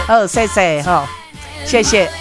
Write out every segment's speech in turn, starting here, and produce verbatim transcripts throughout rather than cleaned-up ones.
好，谢谢哈，谢谢。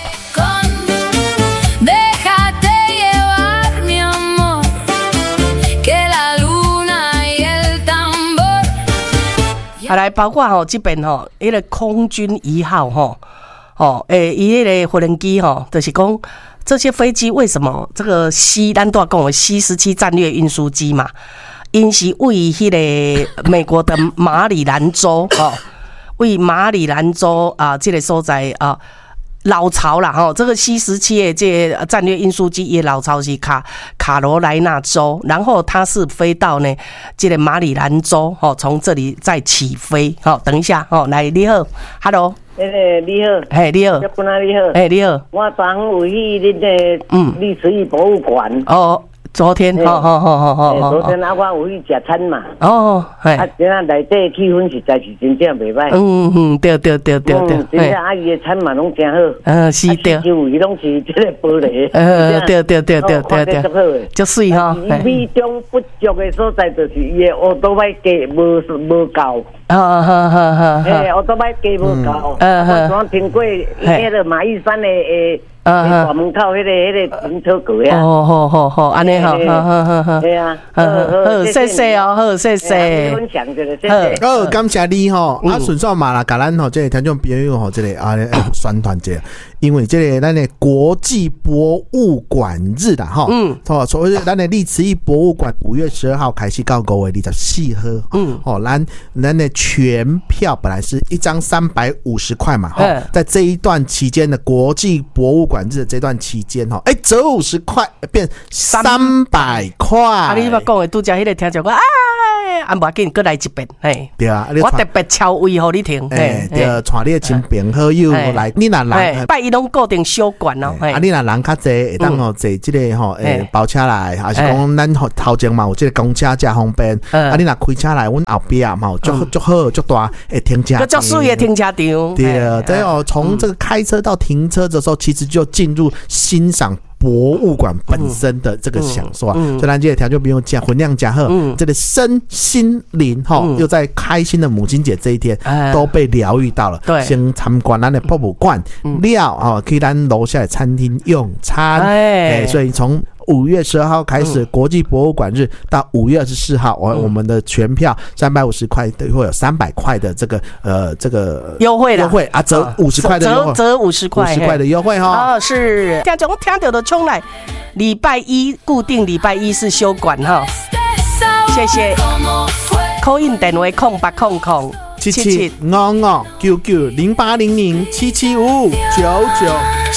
好来，包括吼这边吼，迄个空军一号吼，哦，诶，伊迄个无人机吼，就是讲这些飞机为什么这个 C， 咱都要讲的 C 十七战略运输机嘛，因是位于迄个美国的马里兰州哦，位马里兰州啊，这个所在啊。老巢啦吼，这个 C 十七的这个战略运输机也老巢是卡卡罗来纳州，然后它是飞到呢这个马里兰州吼，从这里再起飞。好，等一下吼，来你好 ，Hello， 诶、欸，你好， 嘿你好， 你好，你好， 嘿你好， 我昨有去恁个嗯历史与博物馆哦。昨天，好好好好好。 昨天啊，我有去食餐嘛。 哦，系。啊， 今仔内底气氛实在是真正袂歹。 嗯嗯，对对对对对。 真正阿姨的餐嘛拢真好。 嗯，是对。 周围拢是这个玻璃。 呃，对对对对对对。就水哈。 美中不足的所在就是伊的乌多摆价无无够。 好好好好。 诶，乌多摆价无够。嗯嗯。我刚听过迄个马玉山的诶。呃，大门口迄个迄个停车格呀。 哦，好好好，安尼好，好好好好。 对啊， 好好，谢谢哦，好谢谢。 分享这个，谢谢。 好，感谢你吼，啊，顺便嘛啦，甲咱吼这个听众朋友吼，这个啊宣传者，因为这个咱的国际博物馆日啦，哈，嗯，哦，所以咱的历史艺博物馆五月十二号开始到五月二十四号，嗯，哦，咱咱的全票本来是一张三百五十块嘛，哈，在这一段期间的国际博物馆日的这段期间，哈，哎，折五十块变三百块。 啊，你捌讲的拄则迄个听着讲，哎，啊，无要紧，过来一遍，嘿， 对啊， 我特别超位互你听， 嘿，对，带你的亲朋好友来，你若人拜伊拢固定小馆哦， 啊，你若人较济，会当吼坐即个吼诶包车来，还是讲咱头前嘛有即个公车真方便，啊，你若开车来，阮后壁嘛有足足好足大诶停车场， 足水诶停车场， 对，对哦，从这个开车到停车的时候，其实就进入欣赏博物馆本身的这个享受啊，所以咱这个条就不用加分量加贺，这个身心灵哈，又在开心的母亲节这一天都被疗愈到了。对，先参观咱的博物馆，料啊，去咱楼下的餐厅用餐，哎，所以从五月十二号开始，国际博物馆日到五月二十四号，我我们的全票三百五十块会有三百块的这个呃这个优惠优惠啊，折五十块的优惠， 折五十块， 五十块的优惠哈。 哦，是，听众听到的冲来，礼拜一固定礼拜一是休馆哈，谢谢。call in 电话空八空空七七五五九九零八零零七七五五九九。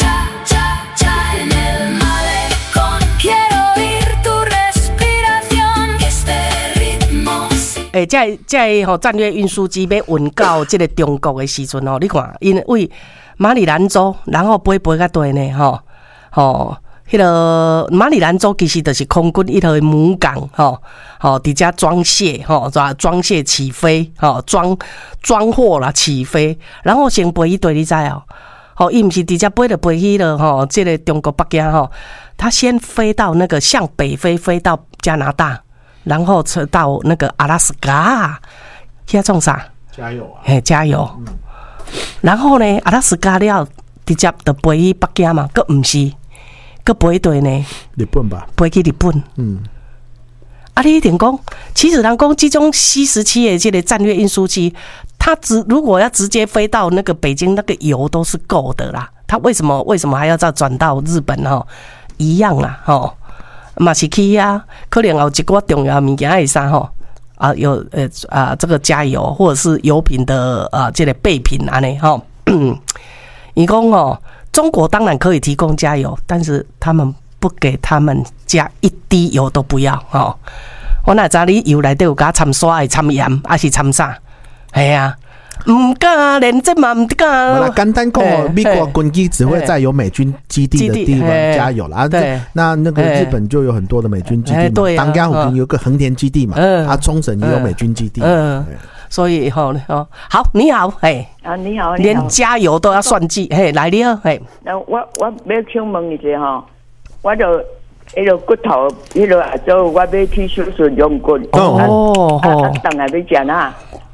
诶，这这吼战略运输机要运到这个中国的时阵吼，你看，因为马里兰州，然后飞飞到对呢，吼吼，迄个马里兰州其实就是空军一头母港，吼吼，伫遮装卸，吼装装卸起飞，吼装装货啦起飞，然后先飞去对你知哦，吼，伊毋是直接飞就飞去了，吼，这个中国北京吼，他先飞到那个向北飞，飞到加拿大。然后车到那个阿拉斯加，现在创啥？ 加油啊！ 嘿，加油！嗯、然后呢，阿拉斯加了直接就飞去北京嘛，佫唔是，佫飞对呢？ 日本吧？ 飞去日本。嗯。啊，你一定讲，其实人讲这种 C 十七的这个战略运输机，它直如果要直接飞到那个北京，那个油都是够的啦。它为什么为什么还要再转到日本哈？一样啦，吼。嘛是去啊，可能有一个重要物件会啥吼啊，有呃啊这个加油或者是油品的啊这个备品安尼吼。伊讲哦，中国当然可以提供加油，但是他们不给他们加一滴油都不要吼。我哪知你油内底有加掺沙的、掺盐还是掺啥？系啊。唔敢，连这嘛唔敢。 我来简单讲哦，美国军机只会在有美军基地的地方加油啦。对，那那个日本就有很多的美军基地嘛，当家附近有个横田基地嘛，啊，冲绳也有美军基地。嗯， 所以吼哦，好，你好，哎， 啊，你好， 连加油都要算计，嘿，来你好，嘿。 那我我要请问一下哈，我就迄个骨头，迄个做我要去手术用骨。哦哦，当然要讲啊。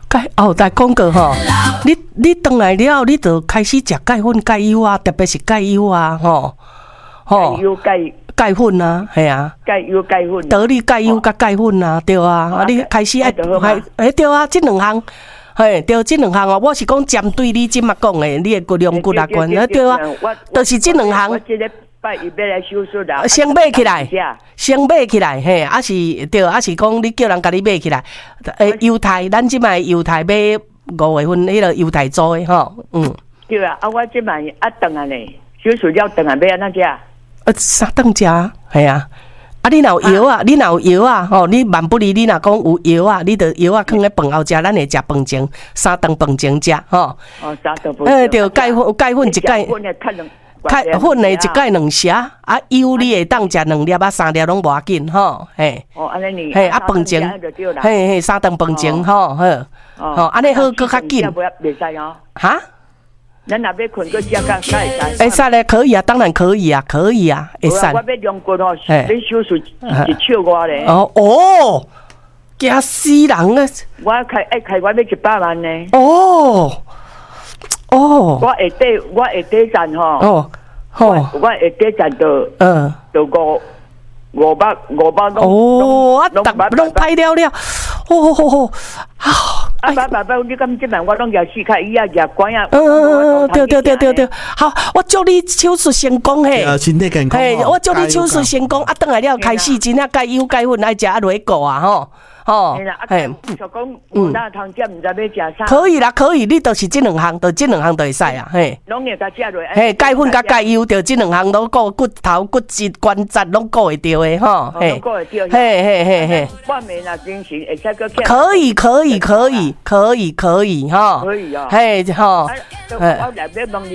钙哦，来讲过吼，你你倒来了，你就开始食钙粉、钙优啊，特别是钙优啊，吼吼，钙优钙钙粉啊，系啊， 钙优钙粉， 得力钙优甲钙粉啊，对啊，啊你开始爱还哎对啊，这两项。嘿，对，这两项哦，我是讲针对你即马讲的，你的骨量骨力关，啊对啊，就是这两项。 我这个拜一要来手术啦， 先买起来，先买起来，嘿，啊是对，啊是讲你叫人甲你买起来，诶，犹太，咱即摆犹太买五月份迄个犹太做的吼，嗯。 对啊，啊我即摆啊顿啊呢，手术了顿啊要安怎食？ 呃，三顿食，系啊。啊，你若有药啊，你若有药啊，吼，你万不离你若讲有药啊，你着药啊放咧饭后食，咱会食饭前三顿饭前食，吼。 哦，三顿饭。 诶，对，钙粉钙粉一钙，钙粉的一钙两匙，啊，油你会当食两粒啊，三粒拢无要紧，吼，嘿。 哦，安尼你。 嘿，啊饭前，嘿嘿，三顿饭前，吼，好，吼，安尼好佫较紧。 袂使哦。 哈？ 咱若要困，佫食甲使会使？ 会使咧，可以啊，当然可以啊，可以啊，会使。 我要用骨哦，你手术一triệu外咧。 哦哦，惊死人啊！ 我开爱开我要一百万呢。 哦哦， 我下底我下底赚吼。 哦吼， 我下底赚到嗯， 到五五百五百拢。 哦，啊，逐拢歹了了，哦吼吼，好。 啊，爸爸爸，你咁即晚我拢要试开伊啊，入关啊。 嗯嗯嗯，对对对对对，好，我祝你手术成功嘿。 呃，身体健康。 嘿，我祝你手术成功，啊，等来了开始真正钙优钙粉爱食啊，落个啊吼。哦， 嘿，就讲有哪通食，唔知要食啥。 可以啦，可以，你就是这两项，就这两项就会使啊，嘿。 拢会甲食落。 嘿，钙粉甲钙优，就这两项拢顾骨头、骨质、关节拢顾会着的吼。 嘿，顾会着。 嘿嘿嘿嘿。 半暝若精神，会使个。 可以，可以，可以，可以，可以，哈。 可以啊。 嘿，哈。 我来要问你。